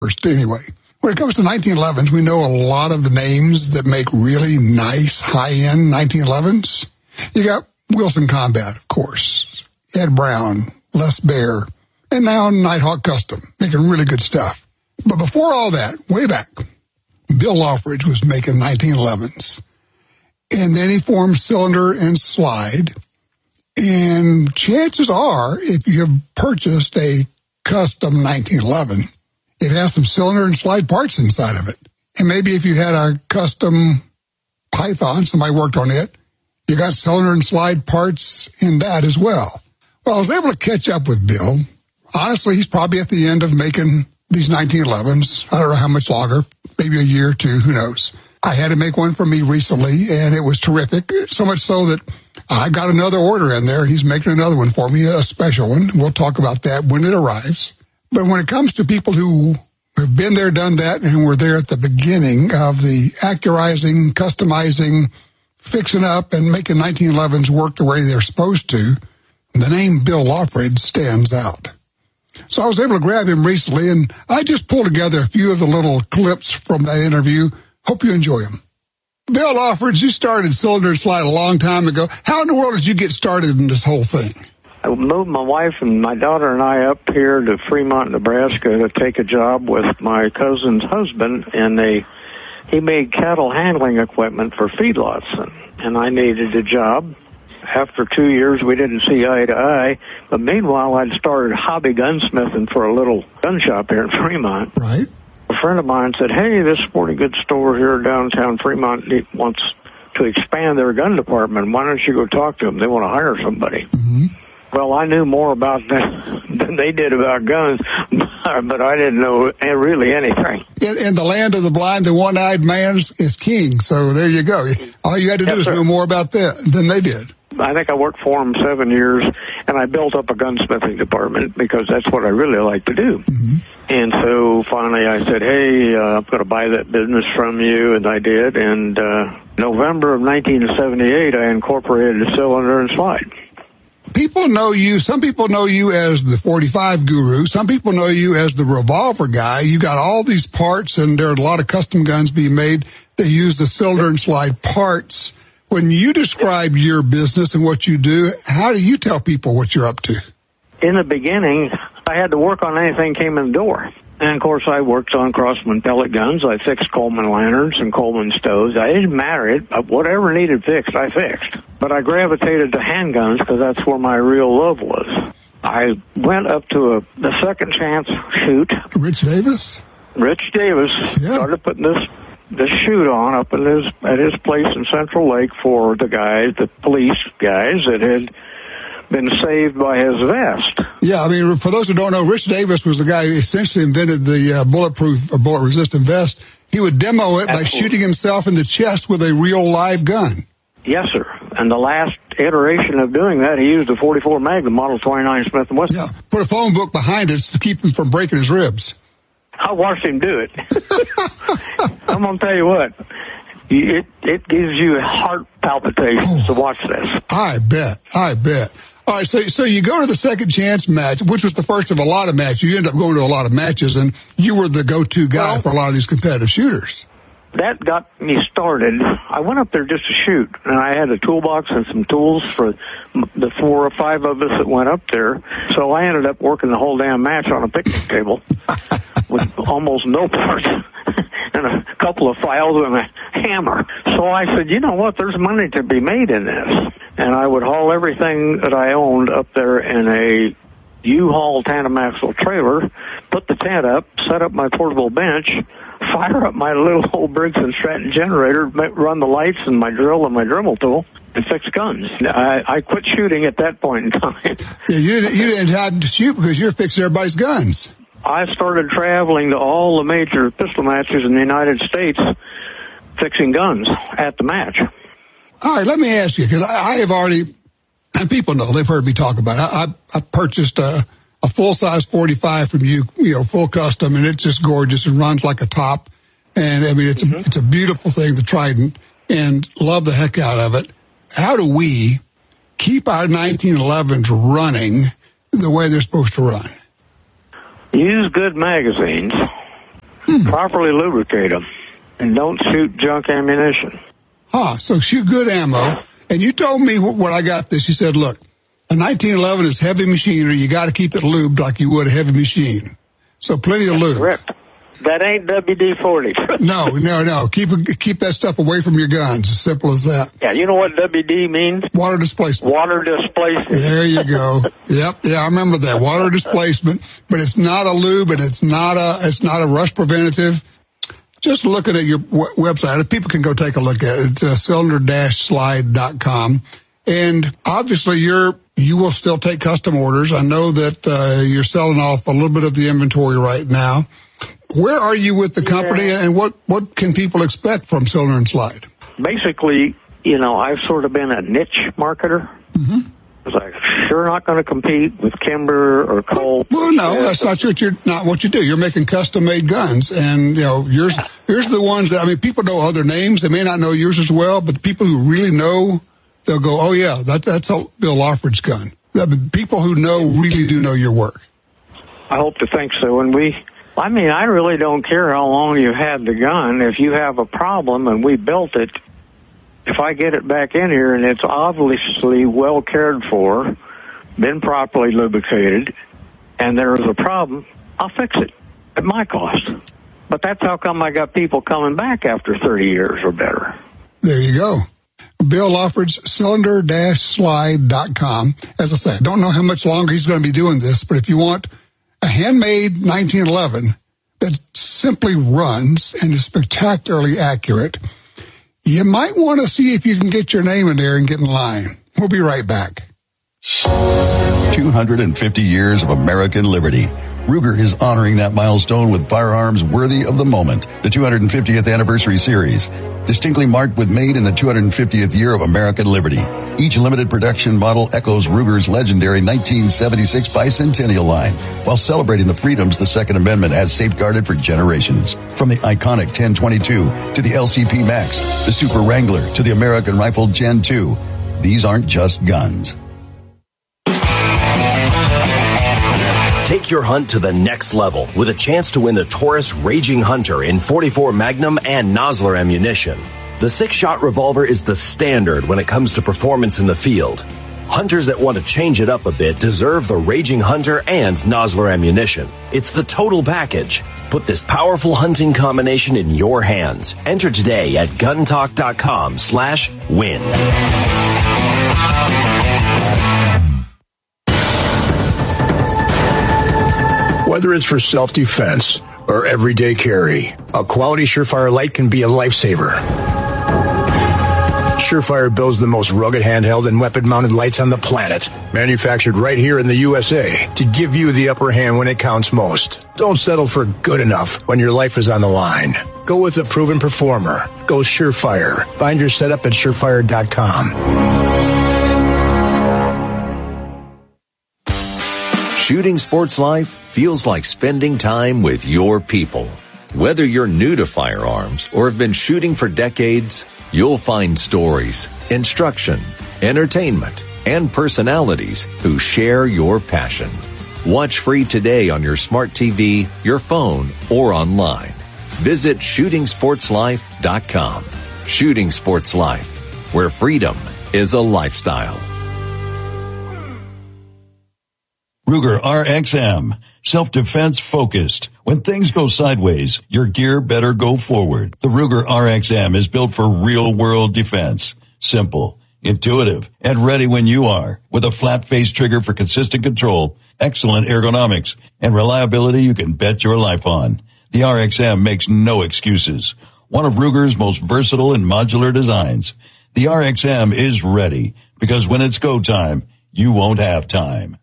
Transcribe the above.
First, anyway, when it comes to 1911s, we know a lot of the names that make really nice, high-end 1911s. You got Wilson Combat, of course, Ed Brown, Les Baer, and now Nighthawk Custom, making really good stuff. But before all that, way back, Bill Loffridge was making 1911s. And then he formed Cylinder and Slide. And chances are, if you have purchased a custom 1911, it has some cylinder and slide parts inside of it. And maybe if you had a custom Python, somebody worked on it, you got cylinder and slide parts in that as well. Well, I was able to catch up with Bill. Honestly, he's probably at the end of making these 1911s. I don't know how much longer, maybe a year or two, who knows. I had to make one for me recently, and it was terrific, so much so that I got another order in there. He's making another one for me, a special one. We'll talk about that when it arrives. But when it comes to people who have been there, done that, and were there at the beginning of the accurizing, customizing, fixing up, and making 1911s work the way they're supposed to, the name Bill Loffridge stands out. So I was able to grab him recently, and I just pulled together a few of the little clips from that interview. Hope you enjoy them. Bill Loffridge, you started Cylinder and Slide a long time ago. How in the world did you get started in this whole thing? I moved my wife and my daughter and I up here to Fremont, Nebraska to take a job with my cousin's husband, and he made cattle handling equipment for feedlots, and I needed a job. After 2 years, we didn't see eye to eye, but meanwhile, I'd started hobby gunsmithing for a little gun shop here in Fremont. Right. A friend of mine said, hey, this sporting goods store here downtown Fremont wants to expand their gun department. Why don't you go talk to them? They want to hire somebody. Mm-hmm. Well, I knew more about that than they did about guns, but I didn't know really anything. In the land of the blind, the one-eyed man is king. So there you go. All you had to do is know more about that than they did. I think I worked for them 7 years, and I built up a gunsmithing department because that's what I really like to do. Mm-hmm. And so finally I said, hey, I'm going to buy that business from you, and I did. And November of 1978, I incorporated Cylinder and Slide. People know you, some people know you as the 45 guru. Some people know you as the revolver guy. You got all these parts, and there are a lot of custom guns being made that use the Cylinder and Slide parts. When you describe your business and what you do, how do you tell people what you're up to? In the beginning, I had to work on anything came in the door. And, of course, I worked on Crossman pellet guns. I fixed Coleman lanterns and Coleman stoves. I didn't matter it. Whatever needed fixed, I fixed. But I gravitated to handguns because that's where my real love was. I went up to the Second Chance shoot. Rich Davis? Rich Davis started putting this shoot on up at his place in Central Lake for the police guys that had been saved by his vest. Yeah, I mean, for those who don't know, Rich Davis was the guy who essentially invented the bulletproof or bullet-resistant vest. He would demo it by shooting himself in the chest with a real live gun. Yes, sir. And the last iteration of doing that, he used a 44 Magnum Model 29 Smith & Wesson. Yeah, put a phone book behind it to keep him from breaking his ribs. I watched him do it. I'm going to tell you what. It gives you heart palpitations to watch this. I bet. All right, so you go to the Second Chance match, which was the first of a lot of matches. You end up going to a lot of matches, and you were the go-to guy for a lot of these competitive shooters. That got me started. I went up there just to shoot, and I had a toolbox and some tools for the 4 or 5 of us that went up there. So I ended up working the whole damn match on a picnic table with almost no parts and a couple of files and a hammer. So I said, you know what, there's money to be made in this. And I would haul everything that I owned up there in a U-Haul tandem axle trailer, put the tent up, set up my portable bench, fire up my little old Briggs & Stratton generator, run the lights and my drill and my Dremel tool, and fix guns. I quit shooting at that point in time. Yeah, you didn't have to shoot because you're fixing everybody's guns. I started traveling to all the major pistol matches in the United States fixing guns at the match. All right, let me ask you, because I have already, and people know, they've heard me talk about it. I purchased a full-size 45 from you, full custom, and it's just gorgeous and runs like a top. And, I mean, it's a beautiful thing, the Trident, and love the heck out of it. How do we keep our 1911s running the way they're supposed to run? Use good magazines. Properly lubricate them. And don't shoot junk ammunition. So shoot good ammo. And you told me when I got this, you said, look, a 1911 is heavy machinery. You got to keep it lubed like you would a heavy machine. So plenty of lube. Correct. That ain't WD-40. No. Keep that stuff away from your guns. As simple as that. Yeah, you know what WD means? Water displacement. Water displacement. There you go. Yep. Yeah, I remember that. Water displacement. But it's not a lube and it's not a rust preventative. Just looking at your website, people can go take a look at it, cylinder-slide.com. And obviously you will still take custom orders. I know that you're selling off a little bit of the inventory right now. Where are you with the company, and what can people expect from Cylinder and Slide? Basically, I've sort of been a niche marketer. Mm-hmm. I'm sure not going to compete with Kimber or Colt. Well, no, that's not what you do. You're making custom-made guns, and yours are the ones that people know other names. They may not know yours as well, but the people who really know, they'll go, oh yeah, that's Bill Lawford's gun. The people who know really do know your work. I hope to think so. And I really don't care how long you had the gun. If you have a problem and we built it, if I get it back in here and it's obviously well cared for, been properly lubricated, and there is a problem, I'll fix it at my cost. But that's how come I got people coming back after 30 years or better. There you go. Bill Lawford's cylinder-slide.com. As I said, I don't know how much longer he's going to be doing this, but if you want a handmade 1911 that simply runs and is spectacularly accurate, you might want to see if you can get your name in there and get in line. We'll be right back. 250 years of American liberty. Ruger is honoring that milestone with firearms worthy of the moment. The 250th Anniversary Series, distinctly marked with made in the 250th year of American liberty. Each limited production model echoes Ruger's legendary 1976 Bicentennial line, while celebrating the freedoms the Second Amendment has safeguarded for generations. From the iconic 1022 to the LCP Max, the Super Wrangler to the American Rifle Gen 2. These aren't just guns. Take your hunt to the next level with a chance to win the Taurus Raging Hunter in .44 Magnum and Nosler ammunition. The 6-shot revolver is the standard when it comes to performance in the field. Hunters that want to change it up a bit deserve the Raging Hunter and Nosler ammunition. It's the total package. Put this powerful hunting combination in your hands. Enter today at guntalk.com/win. Whether it's for self-defense or everyday carry, a quality Surefire light can be a lifesaver. Surefire builds the most rugged handheld and weapon-mounted lights on the planet, manufactured right here in the USA to give you the upper hand when it counts most. Don't settle for good enough when your life is on the line. Go with a proven performer. Go Surefire. Find your setup at surefire.com. Shooting Sports Life feels like spending time with your people. Whether you're new to firearms or have been shooting for decades, you'll find stories, instruction, entertainment, and personalities who share your passion. Watch free today on your smart TV, your phone, or online. Visit shootingsportslife.com. Shooting Sports Life, where freedom is a lifestyle. Ruger RXM, self-defense focused. When things go sideways, your gear better go forward. The Ruger RXM is built for real-world defense. Simple, intuitive, and ready when you are. With a flat-face trigger for consistent control, excellent ergonomics, and reliability you can bet your life on. The RXM makes no excuses. One of Ruger's most versatile and modular designs. The RXM is ready, because when it's go time, you won't have time.